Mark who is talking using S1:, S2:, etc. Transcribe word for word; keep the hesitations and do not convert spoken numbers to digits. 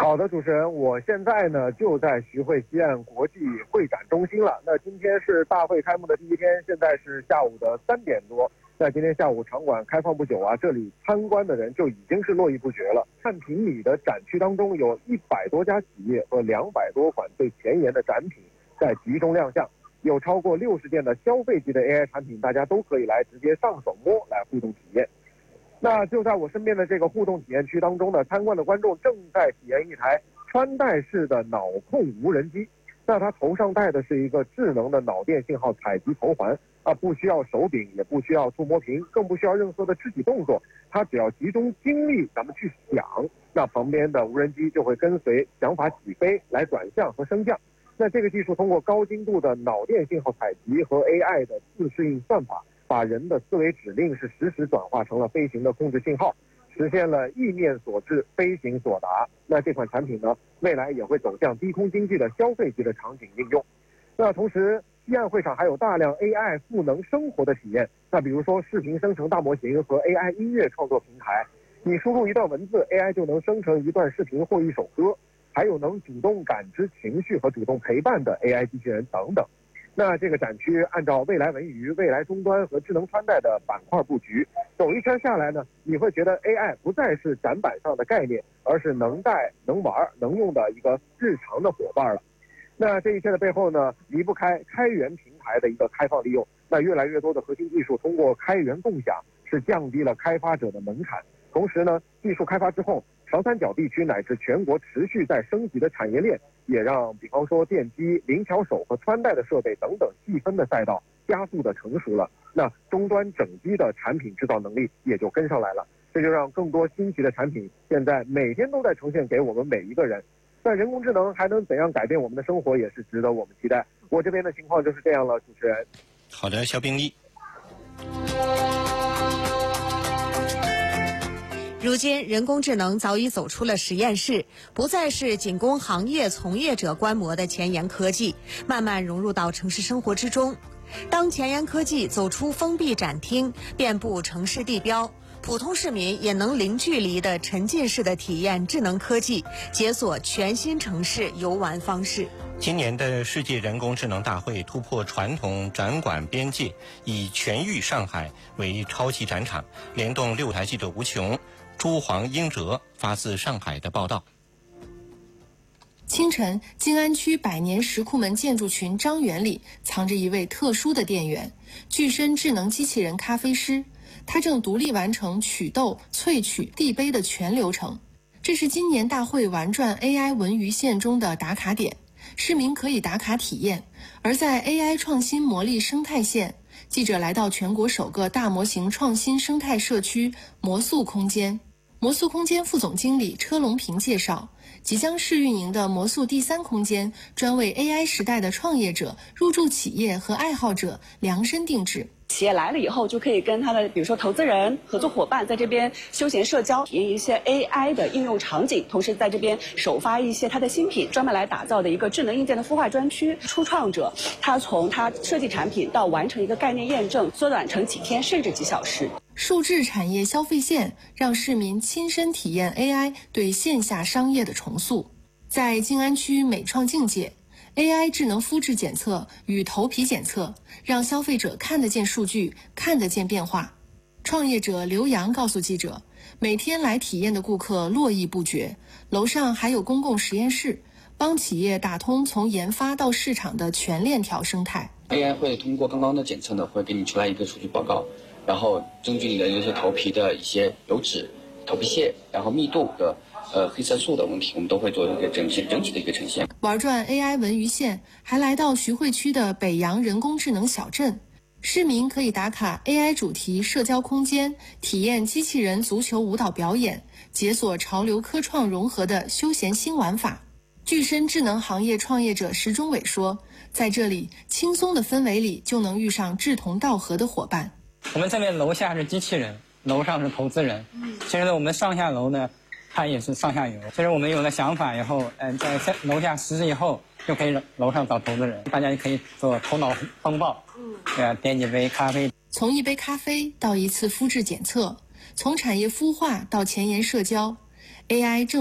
S1: 好的，主持人，我现在呢就在徐汇西岸国际会展中心了。那今天是大会开幕的第一天，现在是下午的三点多。在今天下午场馆开放不久啊，这里参观的人就已经是络绎不绝了。看平米的展区当中，有一百多家企业和两百多款最前沿的展品在集中亮相，有超过六十件的消费级的 A I 产品，大家都可以来直接上手摸，来互动体验。那就在我身边的这个互动体验区当中呢，参观的观众正在体验一台穿戴式的脑控无人机。那它头上戴的是一个智能的脑电信号采集头环啊，不需要手柄，也不需要触摸屏，更不需要任何的肢体动作，它只要集中精力咱们去想，那旁边的无人机就会跟随想法起飞来转向和升降。那这个技术通过高精度的脑电信号采集和 A I 的自适应算法，把人的思维指令是实时转化成了飞行的控制信号，实现了意念所致，飞行所达。那这款产品呢，未来也会走向低空经济的消费级的场景应用。那同时，西岸会场还有大量 A I 赋能生活的体验。那比如说视频生成大模型和 A I 音乐创作平台，你输入一段文字 ，A I 就能生成一段视频或一首歌，还有能主动感知情绪和主动陪伴的 A I 机器人等等。那这个展区按照未来文娱、未来终端和智能穿戴的板块布局，走一圈下来呢，你会觉得 A I 不再是展板上的概念，而是能戴、能玩、能用的一个日常的伙伴了。那这一切的背后呢，离不开开源平台的一个开放利用。那越来越多的核心技术通过开源共享，是降低了开发者的门槛。同时呢，技术开发之后，长三角地区乃至全国持续在升级的产业链，也让比方说电机、灵巧手和穿戴的设备等等细分的赛道加速的成熟了。那终端整机的产品制造能力也就跟上来了，这就让更多新奇的产品现在每天都在呈现给我们每一个人。那人工智能还能怎样改变我们的生活，也是值得我们期待。我这边的情况就是这样了，主持人。
S2: 好的，肖冰丽。
S3: 如今，人工智能早已走出了实验室，不再是仅供行业从业者观摩的前沿科技，慢慢融入到城市生活之中。当前沿科技走出封闭展厅，遍布城市地标，普通市民也能零距离的沉浸式的体验智能科技，解锁全新城市游玩方式。
S2: 今年的世界人工智能大会突破传统展馆边界，以全域上海为超级展场，联动六台记者吴琼、朱黄英哲发自上海的报道。
S4: 清晨，静安区百年石库门建筑群张园里藏着一位特殊的店员，具身智能机器人咖啡师。他正独立完成取豆、萃取、递杯的全流程。这是今年大会玩转 A I 文娱线中的打卡点，市民可以打卡体验。而在 A I 创新魔力生态线，记者来到全国首个大模型创新生态社区魔素空间。魔素空间副总经理车龙平介绍，即将试运营的魔素第三空间专为 A I 时代的创业者、入驻企业和爱好者量身定制。
S5: 企业来了以后，就可以跟他的比如说投资人、合作伙伴在这边休闲社交，体验一些 A I 的应用场景，同时在这边首发一些他的新品，专门来打造的一个智能硬件的孵化专区。初创者他从他设计产品到完成一个概念验证，缩短成几天甚至几小时。
S4: 数字产业消费线让市民亲身体验 A I 对线下商业的重塑。在静安区美创境界，A I 智能肤质检测与头皮检测，让消费者看得见数据，看得见变化。创业者刘洋告诉记者，每天来体验的顾客络绎不绝，楼上还有公共实验室，帮企业打通从研发到市场的全链条生态。
S6: A I 会通过刚刚的检测呢，会给你出来一个数据报告，然后根据你的这些头皮的一些油脂、头皮屑，然后密度的呃黑色素的问题，我们都会做一个整现整体的一个呈现。
S4: 玩转 A I 文娱线还来到徐汇区的北洋人工智能小镇，市民可以打卡 A I 主题社交空间，体验机器人足球舞蹈表演，解锁潮流科创融合的休闲新玩法。具身智能行业创业者石中伟说，在这里轻松的氛围里就能遇上志同道合的伙伴。
S7: 我们这边楼下是机器人，楼上是投资人。其实呢，我们上下楼呢，它也是上下游。其实我们有了想法以后，嗯、呃，在楼下实施以后，就可以楼上找投资人，大家也可以做头脑风暴，嗯，对啊，点几杯咖啡。
S4: 从一杯咖啡到一次肤质检测，从产业孵化到前沿社交 ，A I 正